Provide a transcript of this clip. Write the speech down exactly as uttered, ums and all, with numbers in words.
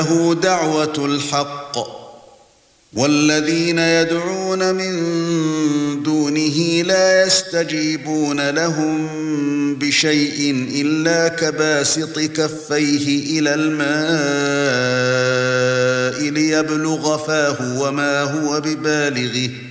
له دعوة الحق والذين يدعون من دونه لا يستجيبون لهم بشيء إلا كباسط كفيه إلى الماء ليبلغ فاه وما هو ببالغه